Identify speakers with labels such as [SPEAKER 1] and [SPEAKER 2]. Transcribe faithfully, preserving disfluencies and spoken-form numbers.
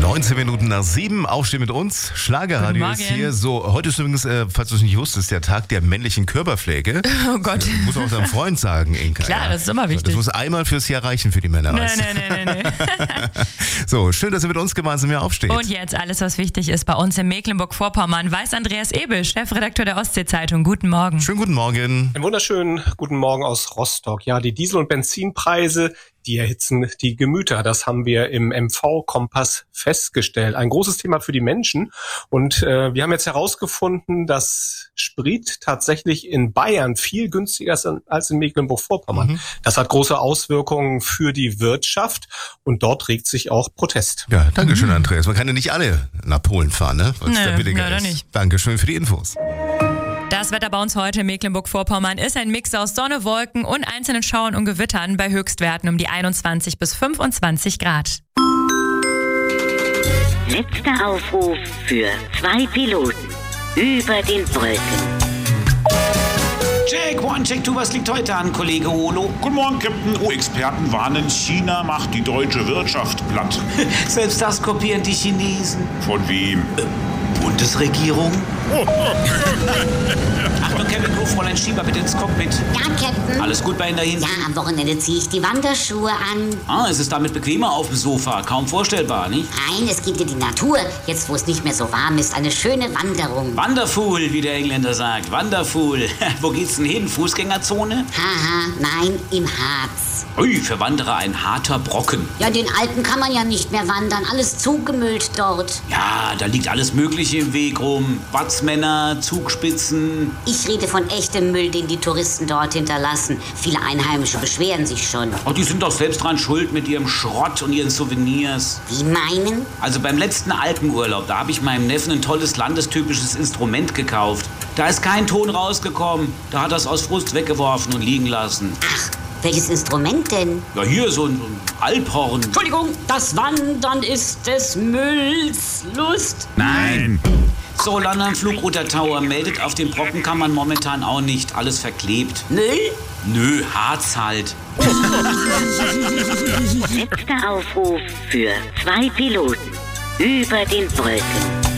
[SPEAKER 1] neunzehn Minuten nach sieben, Aufstehen mit uns. Schlagerradio ist hier. So, heute ist übrigens, äh, falls du es nicht wusstest, der Tag der männlichen Körperpflege.
[SPEAKER 2] Oh Gott.
[SPEAKER 1] Äh, muss auch deinem Freund sagen, Inka.
[SPEAKER 2] Klar, das ist immer wichtig.
[SPEAKER 1] Das muss einmal fürs Jahr reichen für die Männer.
[SPEAKER 2] Nein,
[SPEAKER 1] weißt du?
[SPEAKER 2] nein, nein, nein, nein.
[SPEAKER 1] So, schön, dass ihr mit uns gemeinsam hier aufsteht.
[SPEAKER 2] Und jetzt alles, was wichtig ist bei uns in Mecklenburg-Vorpommern, weiß Andreas Ebel, Chefredakteur der Ostsee-Zeitung. Guten Morgen.
[SPEAKER 1] Schönen guten Morgen.
[SPEAKER 3] Einen wunderschönen guten Morgen aus Rostock. Ja, die Diesel- und Benzinpreise, die erhitzen die Gemüter. Das haben wir im M V-Kompass festgestellt. Ein großes Thema für die Menschen. Und äh, wir haben jetzt herausgefunden, dass Sprit tatsächlich in Bayern viel günstiger ist als in Mecklenburg-Vorpommern. Mhm. Das hat große Auswirkungen für die Wirtschaft. Und dort regt sich auch Protest.
[SPEAKER 1] Ja, danke schön, Andreas. Man kann ja nicht alle nach Polen fahren, ne? Weil es
[SPEAKER 2] Nö,
[SPEAKER 1] da billiger
[SPEAKER 2] leider
[SPEAKER 1] ist.
[SPEAKER 2] nicht.
[SPEAKER 1] Dankeschön für die Infos.
[SPEAKER 2] Das Wetter bei uns heute in Mecklenburg-Vorpommern ist ein Mix aus Sonne, Wolken und einzelnen Schauern und Gewittern bei Höchstwerten um die einundzwanzig bis fünfundzwanzig Grad.
[SPEAKER 4] Letzter Aufruf für zwei Piloten über den Wolken.
[SPEAKER 5] Check, one, check, two, was liegt heute an, Kollege Olo?
[SPEAKER 6] Guten Morgen, Captain. Oh, Experten warnen, China macht die deutsche Wirtschaft platt.
[SPEAKER 5] Selbst das kopieren die Chinesen.
[SPEAKER 6] Von wem?
[SPEAKER 5] Bundesregierung? Achtung, Captain Crew, Fräulein Schieber, bitte ins Cockpit.
[SPEAKER 4] Ja, Captain.
[SPEAKER 5] Alles gut bei Ihnen da hinten?
[SPEAKER 4] Ja, am Wochenende ziehe ich die Wanderschuhe an.
[SPEAKER 5] Ah, es ist damit bequemer auf dem Sofa. Kaum vorstellbar, nicht?
[SPEAKER 4] Nein, es geht in die Natur. Jetzt, wo es nicht mehr so warm ist, eine schöne Wanderung.
[SPEAKER 5] Wonderful, wie der Engländer sagt. Wonderful. Wo geht's denn hin? Fußgängerzone?
[SPEAKER 4] Haha, nein, im Harz.
[SPEAKER 5] Ui, für Wanderer ein harter Brocken.
[SPEAKER 4] Ja, den Alpen kann man ja nicht mehr wandern. Alles zugemüllt dort.
[SPEAKER 5] Ja, da liegt alles Mögliche im Weg rum. Watzmänner, Zugspitzen.
[SPEAKER 4] Ich rede von echtem Müll, den die Touristen dort hinterlassen. Viele Einheimische beschweren sich schon.
[SPEAKER 5] Oh, die sind doch selbst dran schuld mit ihrem Schrott und ihren Souvenirs.
[SPEAKER 4] Wie meinen?
[SPEAKER 5] Also beim letzten Alpenurlaub, da habe ich meinem Neffen ein tolles landestypisches Instrument gekauft. Da ist kein Ton rausgekommen. Da hat er es aus Frust weggeworfen und liegen lassen.
[SPEAKER 4] Ach, welches Instrument denn?
[SPEAKER 5] Ja, hier so ein, so ein Alphorn.
[SPEAKER 4] Entschuldigung, das Wandern ist des Mülls Lust.
[SPEAKER 5] Nein. So, London Flugroute Tower meldet, auf den Brocken kann man momentan auch nicht. Alles verklebt.
[SPEAKER 4] Müll?
[SPEAKER 5] Nö, Harz halt.
[SPEAKER 4] Letzter Aufruf für zwei Piloten über den Wolken.